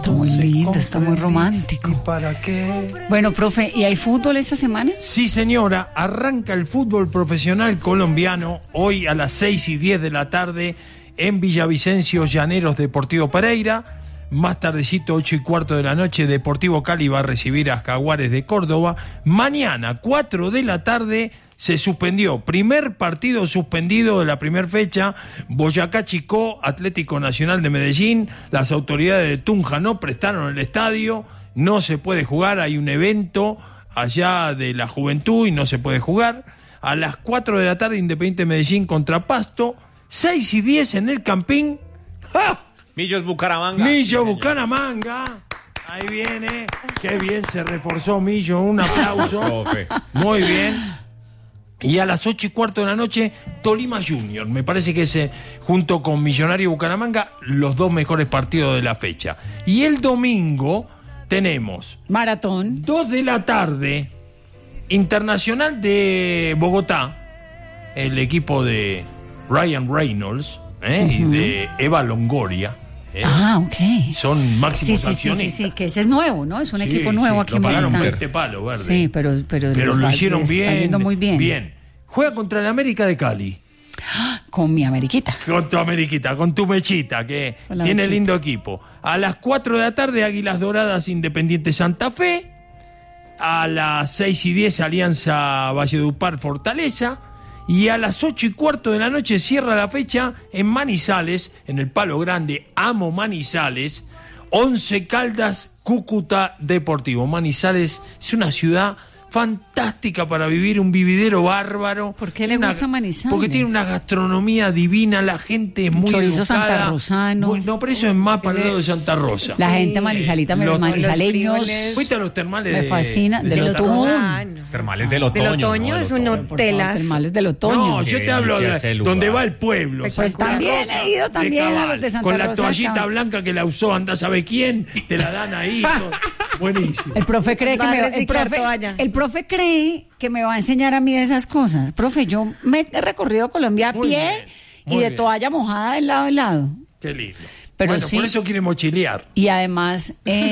Está muy lindo, está muy romántico. ¿Y para qué? Bueno, profe, ¿y hay fútbol esta semana? Sí, señora, arranca el fútbol profesional colombiano hoy a las 6:10 de la tarde en Villavicencio, Llaneros Deportivo Pereira. Más tardecito, 8:15 de la noche, Deportivo Cali va a recibir a Jaguares de Córdoba. Mañana, 4 de la tarde, se suspendió. Primer partido suspendido de la primera fecha. Boyacá Chicó, Atlético Nacional de Medellín. Las autoridades de Tunja no prestaron el estadio. No se puede jugar. Hay un evento allá de la juventud y no se puede jugar. A las 4 de la tarde, Independiente Medellín contra Pasto. 6:10 en el Campín. ¡Ja! Millos Bucaramanga. Millo Bucaramanga. Ahí viene. Qué bien se reforzó Millo. Un aplauso. Muy bien. Y a las 8:15 de la noche, Tolima Junior. Me parece que es, junto con Millonario Bucaramanga, los dos mejores partidos de la fecha. Y el domingo tenemos Maratón. 2 de la tarde, Internacional de Bogotá, el equipo de Ryan Reynolds y de Eva Longoria. Ok. Son máximos Sí, accionistas. que ese es nuevo, ¿no? Es un equipo nuevo aquí lo en pagaron Bogotá. 20 palos, verde. Sí, pero lo hicieron está bien. yendo muy bien. Bien. Juega contra el América de Cali. Con mi Ameriquita. Con tu Ameriquita, con tu Mechita, que Con la tiene Mechita. lindo equipo. A las 4 de la tarde, Águilas Doradas, Independiente Santa Fe. A las 6:10, Alianza Valledupar, Fortaleza. Y a las 8:15 de la noche cierra la fecha en Manizales, en el Palo Grande. Amo Manizales. 11 Caldas, Cúcuta Deportivo. Manizales es una ciudad fantástica para vivir, un vividero bárbaro. ¿Por qué le gusta Manizales? Porque tiene una gastronomía divina, la gente es muy Chorizo educada. santarrosano. No, pero eso es más para el lado de Santa Rosa. La gente manizalita, Los- los manizaleños. los frijoles. ¿Fuiste a los termales Me fascina. Del Santa otoño. Rosa? Termales del Del otoño. otoño ¿no? es Del un otoño. Por favor, hotelas. termales del otoño. No, Qué yo te hablo delicia ese lugar. donde va el pueblo. Pues Santa también Rosa, he ido también de a Cabal, los de Santa con la Rosa de toallita Cabal. blanca que la usó, anda sabe quién, te la dan ahí. todo. Buenísimo. El profe cree Va que a me va, reciclar toalla. el profe cree que me va a enseñar a mí de esas cosas. Profe, yo me he recorrido Colombia a Muy pie bien, y muy de bien. toalla mojada de lado a lado. Qué lindo. Pero bueno, sí. por eso quiere mochilear. Y además,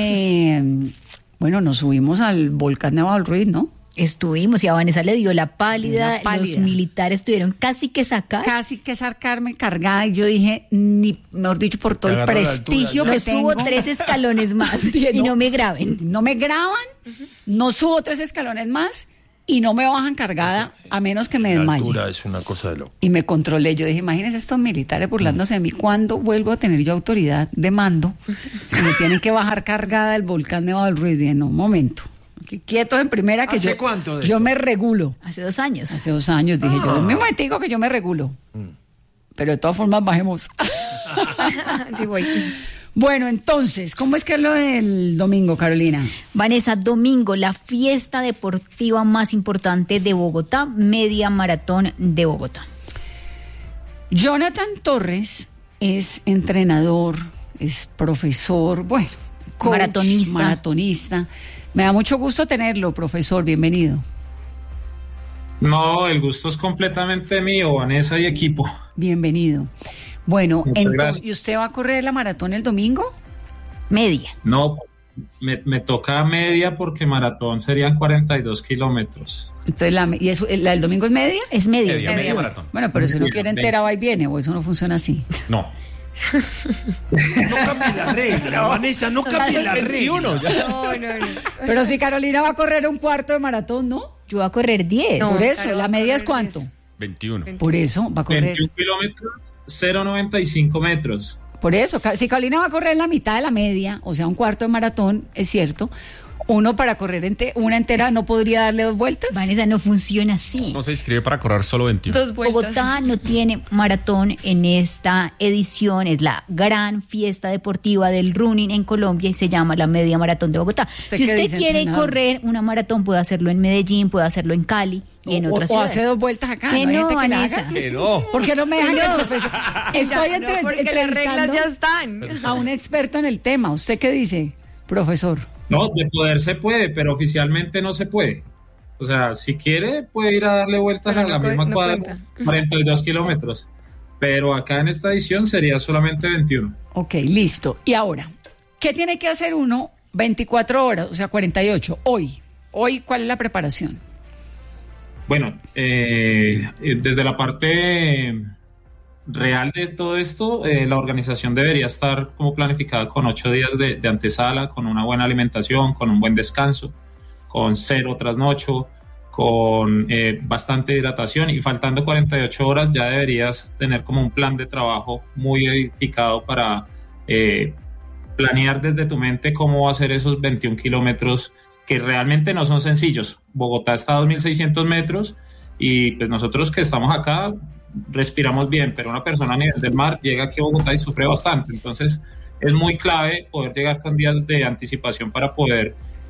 bueno, nos subimos al volcán Nevado del Ruiz, ¿no? Estuvimos y a Vanessa le dio la pálida, Una pálida. los militares tuvieron casi que sacar. Casi que sacarme cargada y yo dije, ni, mejor dicho, por todo Te el agarró la prestigio altura, que No subo tengo. 3 escalones más Dije, y no me graben. No me graban, no subo 3 escalones más y no me bajan cargada a menos que me La desmaye. altura es una cosa de loco. Y me controlé. Yo dije, imagínense estos militares burlándose de mí. ¿Cuándo vuelvo a tener yo autoridad de mando? Si me tienen que bajar cargada del volcán Nevado del Ruiz. Dije, no, un momento. Quietos en primera que ¿Hace yo, cuánto de yo esto? me regulo. Hace 2 años. Hace 2 años dije yo, un momentico que yo me regulo. Pero de todas formas bajemos. Sí, voy. Bueno, entonces, ¿cómo es que es lo del domingo, Carolina? Vanessa, domingo, la fiesta deportiva más importante de Bogotá, Media Maratón de Bogotá. Jonathan Torres es entrenador, es profesor, bueno, coach, maratonista. Me da mucho gusto tenerlo, profesor, bienvenido. No, el gusto es completamente mío, Vanessa y equipo. Bienvenido. Bueno, Muchas entonces, gracias. ¿y usted va a correr la maratón el domingo? Media. No, me toca media porque maratón serían 42 kilómetros. Entonces, ¿y eso, la del domingo es media? Es media. Media maratón. Bueno, pero si uno Media, quiere media. entera va y viene, o eso no funciona así. No. No cambie la regla, Vanessa, no cambie la regla. No. Pero si Carolina va a correr un cuarto de maratón, ¿no? Yo voy a correr 10. No. Por eso, Caro, ¿la va a media es correr cuánto? 21. Por eso, va a correr. 21 kilómetros, 0,95 metros. Por eso, si Carolina va a correr la mitad de la media, o sea, un cuarto de maratón, es cierto, uno para correr una entera no podría darle 2 vueltas. Vanessa, no funciona así. No se inscribe para correr solo 21. 2 vueltas. Bogotá no tiene maratón en esta edición, es la gran fiesta deportiva del running en Colombia y se llama la Media Maratón de Bogotá. ¿Usted Si qué usted dice, quiere entrenador? correr una maratón, puede hacerlo en Medellín, puede hacerlo en Cali y en otras o ciudades. hace 2 vueltas acá, Que ¿no hay no, gente que la Vanessa. haga? Que no. ¿Por qué no me dejan que el profesor? Estoy Ya, no, porque las reglas entrevistando ya están. a un experto en el tema. ¿Usted qué dice, profesor? No, de poder se puede, pero oficialmente no se puede. O sea, si quiere, puede ir a darle vueltas Pero a la no misma no cuadra, cuenta. 42 kilómetros. Pero acá en esta edición sería solamente 21. Ok, listo. Y ahora, ¿Qué tiene que hacer uno 24 horas, o sea, 48, hoy? Hoy, ¿cuál es la preparación? Bueno, desde la parte real de todo esto, la organización debería estar como planificada con 8 días de antesala, con una buena alimentación, con un buen descanso, con 0 trasnocho, con bastante hidratación, y faltando 48 horas ya deberías tener como un plan de trabajo muy edificado para planear desde tu mente cómo hacer esos 21 kilómetros que realmente no son sencillos. Bogotá está a 2.600 metros y pues nosotros que estamos acá respiramos bien, pero una persona a nivel del mar llega aquí a Bogotá y sufre bastante. Entonces es muy clave poder llegar con días de anticipación para poder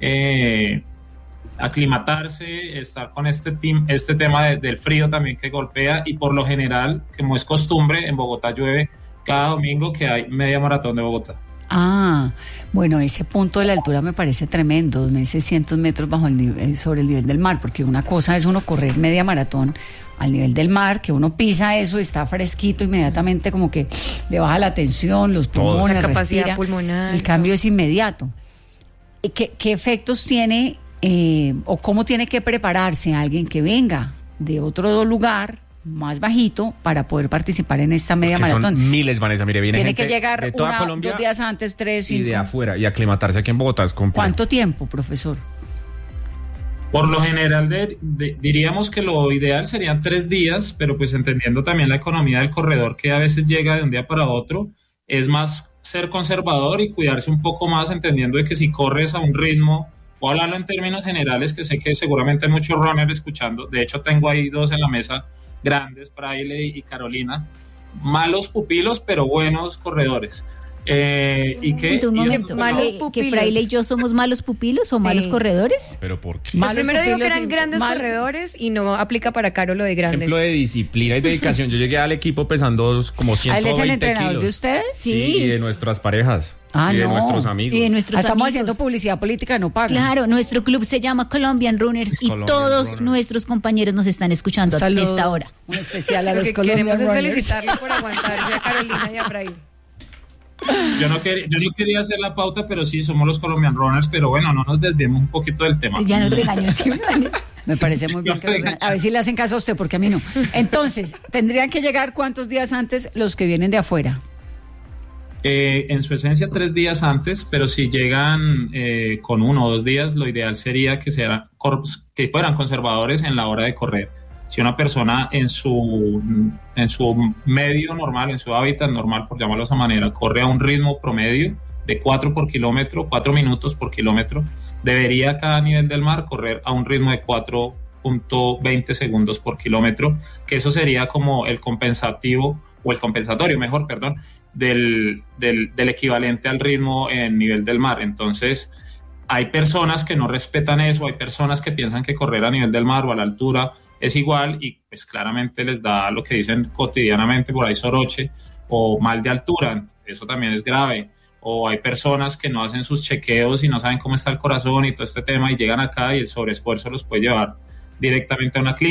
aclimatarse, estar con este tema del frío también que golpea, y por lo general, como es costumbre, en Bogotá llueve cada domingo que hay media maratón de Bogotá. Ah, bueno, ese punto de la altura me parece tremendo, 2.600 metros sobre el nivel del mar, porque una cosa es uno correr media maratón al nivel del mar, que uno pisa eso y está fresquito, inmediatamente como que le baja la tensión, los pulmones, la capacidad respira, pulmonar, el cambio es inmediato. ¿Qué efectos tiene o cómo tiene que prepararse alguien que venga de otro lugar más bajito para poder participar en esta media Porque maratón? son miles, Vanessa, mire, viene Tiene gente que llegar de toda Colombia 2 días antes, 3, 5. y de afuera, y aclimatarse aquí en Bogotá es complejo. ¿Cuánto tiempo, profesor? Por lo general diríamos que lo ideal serían 3 días, pero pues entendiendo también la economía del corredor, que a veces llega de un día para otro, es más ser conservador y cuidarse un poco más, entendiendo de que si corres a un ritmo, o hablarlo en términos generales, que sé que seguramente hay muchos runners escuchando, de hecho tengo ahí 2 en la mesa grandes, Fraile y Carolina, malos pupilos pero buenos corredores. Malos pupilos. ¿Que Fraile y yo somos malos pupilos o malos corredores? ¿Pero por qué? Pues primero dijo que eran grandes corredores y no aplica para Caro lo de grandes. Ejemplo de disciplina y dedicación. Yo llegué al equipo pesando como 120 ¿Él es el entrenador kilos. de ustedes? Sí, y de nuestras parejas. Y de nuestros amigos. Y de nuestros Estamos amigos. haciendo publicidad política, no pagan. Claro, nuestro club se llama Colombian Runners y Colombian todos Runners. nuestros compañeros nos están escuchando a esta hora. Un especial a Lo los que Colombian queremos es Runners. felicitarlo por aguantarse a Carolina y a Fraile. Yo no quería hacer la pauta, pero sí, somos los Colombian Runners, pero bueno, no nos desviemos un poquito del tema. Ya nos regañó. Me parece muy bien que a ver si le hacen caso a usted, porque a mí no. Entonces, ¿tendrían que llegar cuántos días antes los que vienen de afuera? En su esencia 3 días antes, pero si llegan con 1 o 2 días, lo ideal sería que fueran conservadores en la hora de correr. Si una persona en su medio normal, en su hábitat normal, por llamarlo de esa manera, corre a un ritmo promedio de 4 minutos por kilómetro, debería cada nivel del mar correr a un ritmo de 4.20 segundos por kilómetro, que eso sería como el compensatorio, perdón, del equivalente al ritmo en nivel del mar. Entonces, hay personas que no respetan eso, hay personas que piensan que correr a nivel del mar o a la altura es igual, y pues claramente les da lo que dicen cotidianamente por ahí soroche o mal de altura. Eso también es grave. O hay personas que no hacen sus chequeos y no saben cómo está el corazón y todo este tema, y llegan acá y el sobreesfuerzo los puede llevar directamente a una clínica.